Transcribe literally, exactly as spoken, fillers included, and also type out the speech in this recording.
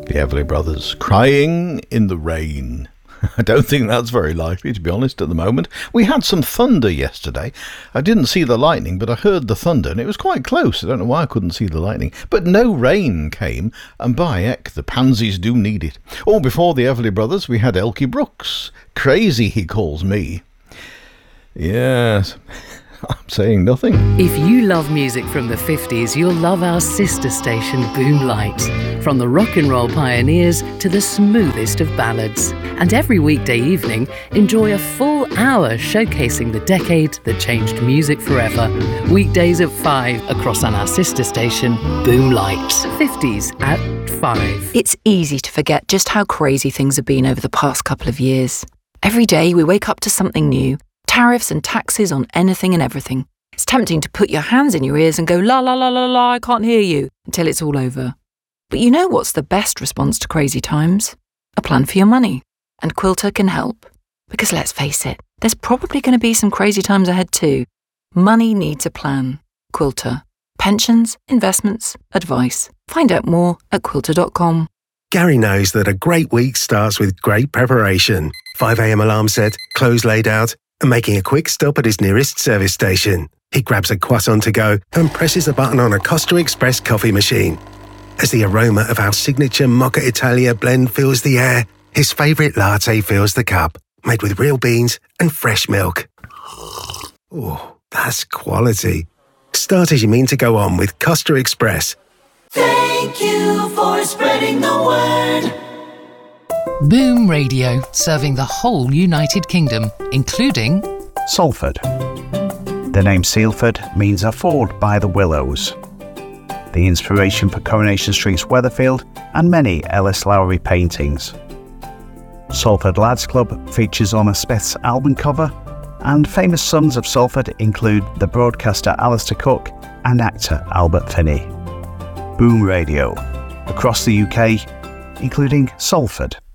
The Everly Brothers, Crying in the Rain. I don't think that's very likely, to be honest, at the moment. We had some thunder yesterday. I didn't see the lightning, but I heard the thunder, and it was quite close. I don't know why I couldn't see the lightning. But no rain came, and by heck, the pansies do need it. Oh, before the Everly Brothers, we had Elkie Brooks. Crazy, he calls me. Yes, I'm saying nothing. If you love music from the fifties, you'll love our sister station, Boom Lights. From the rock and roll pioneers to the smoothest of ballads. And every weekday evening, enjoy a full hour showcasing the decade that changed music forever. Weekdays at five across on our sister station, Boom Lights. fifties at five. It's easy to forget just how crazy things have been over the past couple of years. Every day we wake up to something new. Tariffs and taxes on anything and everything. It's tempting to put your hands in your ears and go, la la la la la, I can't hear you, until it's all over. But you know what's the best response to crazy times? A plan for your money. And Quilter can help. Because let's face it, there's probably going to be some crazy times ahead too. Money needs a plan. Quilter. Pensions, investments, advice. Find out more at quilter dot com. Gary knows that a great week starts with great preparation. five a.m. alarm set, clothes laid out, and making a quick stop at his nearest service station. He grabs a croissant to go and presses a button on a Costa Express coffee machine. As the aroma of our signature Mocha Italia blend fills the air, his favourite latte fills the cup, made with real beans and fresh milk. Oh, that's quality. Start as you mean to go on with Costa Express. Thank you for spreading the word. Boom Radio, serving the whole United Kingdom, including Salford. The name Sealford means a ford by the willows. The inspiration for Coronation Street's Weatherfield and many Ellis Lowry paintings. Salford Lads Club features on a Smith's album cover, and famous sons of Salford include the broadcaster Alistair Cook and actor Albert Finney. Boom Radio, across the U K, including Salford.